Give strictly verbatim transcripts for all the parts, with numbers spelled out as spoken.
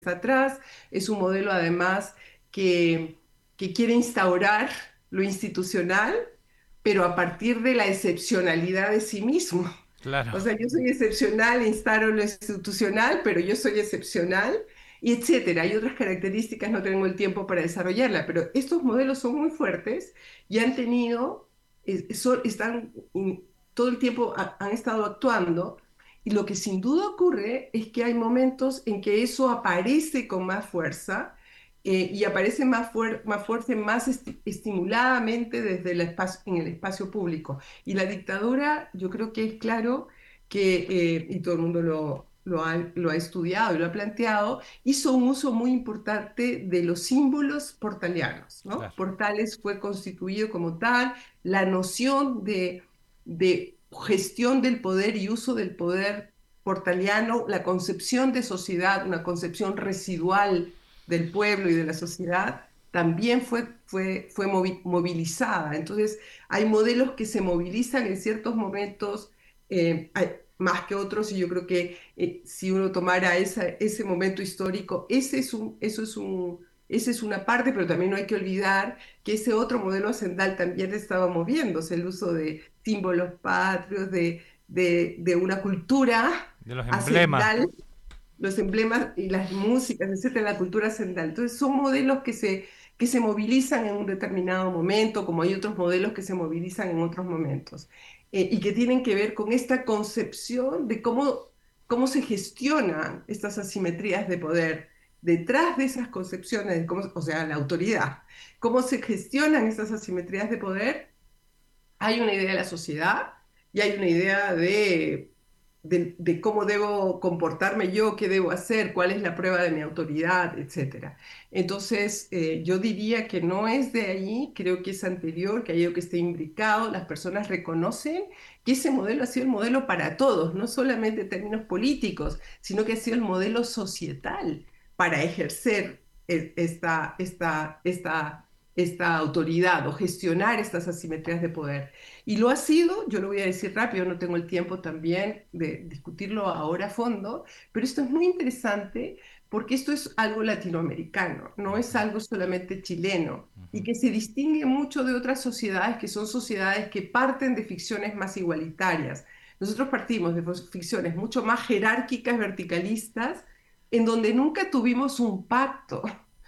atrás, es un modelo además que, que quiere instaurar lo institucional, pero a partir de la excepcionalidad de sí mismo. Claro. O sea, yo soy excepcional, instauro lo institucional, pero yo soy excepcional, y etcétera. Hay otras características, no tengo el tiempo para desarrollarla, pero estos modelos son muy fuertes y han tenido, eh, son- están in- todo el tiempo ha- han estado actuando. Y lo que sin duda ocurre es que hay momentos en que eso aparece con más fuerza, eh, y aparece más, fuer- más fuerte, más esti- estimuladamente desde el espacio, en el espacio público. Y la dictadura, yo creo que es claro que, eh, y todo el mundo lo, lo ha, lo ha estudiado y lo ha planteado, hizo un uso muy importante de los símbolos portalianos, ¿no? Claro. Portales fue constituido como tal, la noción de, de gestión del poder y uso del poder portaliano, la concepción de sociedad, una concepción residual del pueblo y de la sociedad, también fue, fue, fue movi- movilizada. Entonces, hay modelos que se movilizan en ciertos momentos, eh, hay- más que otros, y yo creo que eh, si uno tomara esa, ese momento histórico, ese es un, eso es un, esa es una parte, pero también no hay que olvidar que ese otro modelo hacendal también estaba moviéndose, el uso de símbolos patrios, de, de, de una cultura De los emblemas. hacendal, los emblemas y las músicas, etcétera, la cultura central. Entonces son modelos que se, que se movilizan en un determinado momento, como hay otros modelos que se movilizan en otros momentos, eh, y que tienen que ver con esta concepción de cómo, cómo se gestionan estas asimetrías de poder. Detrás de esas concepciones, de cómo, o sea, la autoridad, cómo se gestionan estas asimetrías de poder, hay una idea de la sociedad y hay una idea de, de, de cómo debo comportarme yo, qué debo hacer, cuál es la prueba de mi autoridad, etcétera. Entonces, eh, yo diría que no es de ahí, creo que es anterior, que hay algo que esté imbricado, las personas reconocen que ese modelo ha sido el modelo para todos, no solamente en términos políticos, sino que ha sido el modelo societal para ejercer e- esta, esta, esta, esta autoridad o gestionar estas asimetrías de poder. Y lo ha sido, yo lo voy a decir rápido, no tengo el tiempo también de discutirlo ahora a fondo, pero esto es muy interesante porque esto es algo latinoamericano, no es algo solamente chileno y que se distingue mucho de otras sociedades que son sociedades que parten de ficciones más igualitarias. Nosotros partimos de ficciones mucho más jerárquicas, verticalistas, en donde nunca tuvimos un pacto,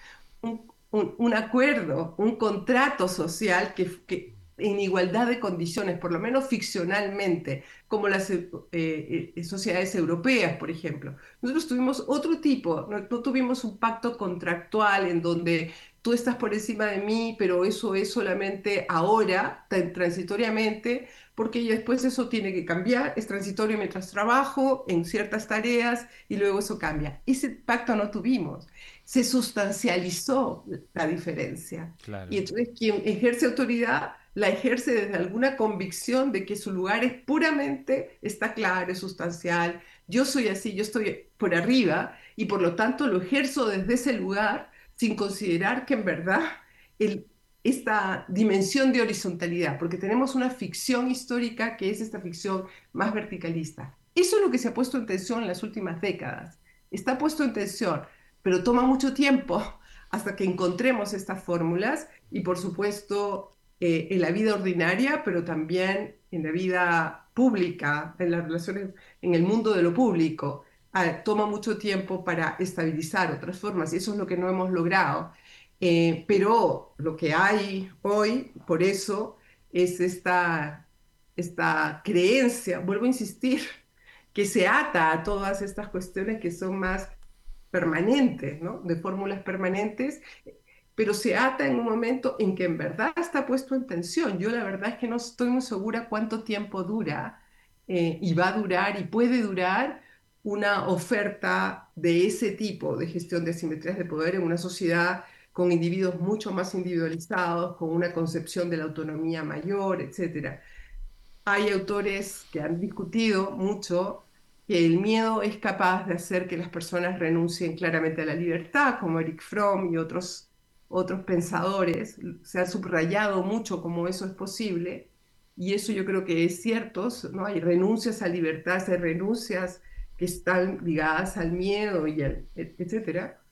un, un- un acuerdo, un contrato social que, que en igualdad de condiciones, por lo menos ficcionalmente, como las eh, eh, sociedades europeas, por ejemplo. Nosotros tuvimos otro tipo, no, no tuvimos un pacto contractual en donde tú estás por encima de mí, pero eso es solamente ahora, tan transitoriamente, porque ya después eso tiene que cambiar, es transitorio mientras trabajo en ciertas tareas y luego eso cambia. Ese pacto no tuvimos, se sustancializó la diferencia. Claro. Y entonces quien ejerce autoridad la ejerce desde alguna convicción de que su lugar es puramente, está claro, es sustancial. Yo soy así, yo estoy por arriba y por lo tanto lo ejerzo desde ese lugar sin considerar que en verdad el, esta dimensión de horizontalidad, porque tenemos una ficción histórica que es esta ficción más verticalista. Eso es lo que se ha puesto en tensión en las últimas décadas. Está puesto en tensión, pero toma mucho tiempo hasta que encontremos estas fórmulas y por supuesto eh, en la vida ordinaria, pero también en la vida pública, en las relaciones, en el mundo de lo público. Ah, toma mucho tiempo para estabilizar otras formas y eso es lo que no hemos logrado. Eh, pero lo que hay hoy, por eso, es esta, esta creencia, vuelvo a insistir, que se ata a todas estas cuestiones que son más permanentes, ¿no? De fórmulas permanentes, pero se ata en un momento en que en verdad está puesto en tensión. Yo la verdad es que no estoy muy segura cuánto tiempo dura, eh, y va a durar y puede durar una oferta de ese tipo de gestión de asimetrías de poder en una sociedad con individuos mucho más individualizados, con una concepción de la autonomía mayor, etcétera. Hay autores que han discutido mucho que el miedo es capaz de hacer que las personas renuncien claramente a la libertad, como Eric Fromm y otros, otros pensadores. Se ha subrayado mucho cómo eso es posible, y eso yo creo que es cierto, ¿no? Hay renuncias a libertad, hay renuncias que están ligadas al miedo y al, et- etcétera,